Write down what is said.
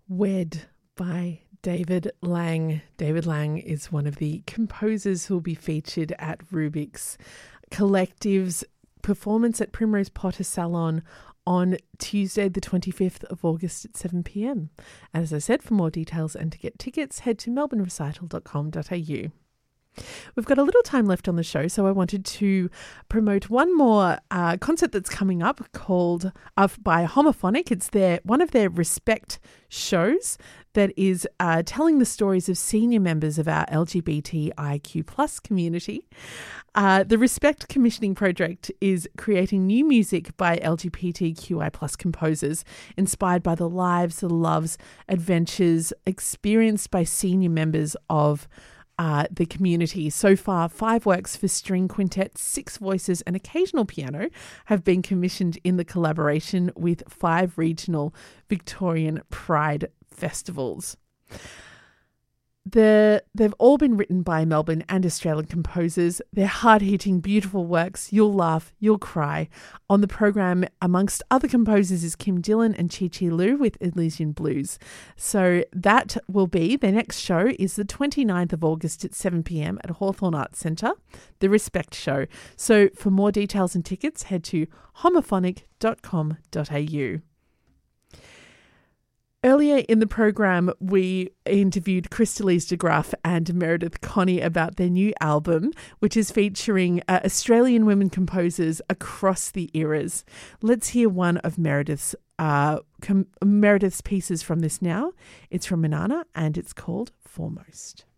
Wed by David Lang. David Lang is one of the composers who will be featured at Rubik's Collective's performance at Primrose Potter Salon on Tuesday, the 25th of August at 7 p.m. As I said, for more details and to get tickets, head to melbournerecital.com.au. We've got a little time left on the show, so I wanted to promote one more concert that's coming up called by Homophonic. It's one of their Respect shows that is telling the stories of senior members of our LGBTIQ plus community. The Respect Commissioning Project is creating new music by LGBTQI plus composers inspired by the lives, the loves, adventures experienced by senior members of the community. So far, 5 works for string quintet, 6 voices and occasional piano have been commissioned in the collaboration with 5 regional Victorian Pride festivals. They've all been written by Melbourne and Australian composers. They're hard-hitting, beautiful works. You'll laugh, you'll cry. On the program, amongst other composers, is Kim Dillon and Chi Chi Lu with Elysian Blues. So that will be, their next show is the 29th of August at 7 p.m. at Hawthorn Arts Centre, the Respect Show. So for more details and tickets, head to homophonic.com.au. Earlier in the program, we interviewed Christalise de Graaf and Meredith Connie about their new album, which is featuring Australian women composers across the eras. Let's hear one of Meredith's pieces from this now. It's from Manana and it's called Foremost.